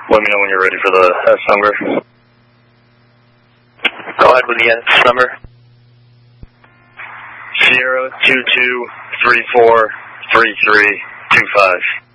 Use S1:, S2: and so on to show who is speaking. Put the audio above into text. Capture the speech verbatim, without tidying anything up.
S1: Let me know when you're ready for the S number.
S2: Go ahead with the S number.
S1: Sierra two two three four three three two five.